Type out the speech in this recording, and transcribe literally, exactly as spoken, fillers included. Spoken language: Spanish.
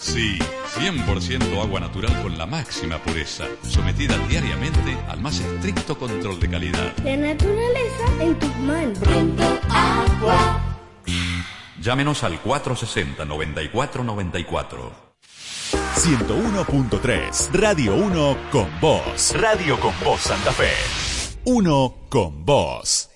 Sí, cien por ciento agua natural con la máxima pureza, sometida diariamente al más estricto control de calidad. La naturaleza en tus manos. Pronto Agua. Llámenos al cuatro sesenta, noventa y cuatro noventa y cuatro. ciento uno punto tres, Radio uno con vos. Radio con vos Santa Fe. Uno con vos.